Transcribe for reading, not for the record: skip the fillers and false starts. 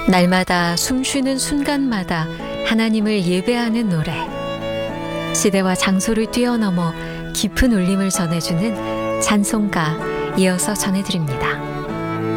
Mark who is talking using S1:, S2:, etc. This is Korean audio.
S1: 날마다 숨쉬는 순간마다 하나님을 예배하는 노래. 시대와 장소를 뛰어넘어 깊은 울림을 전해주는 찬송가 이어서 전해드립니다.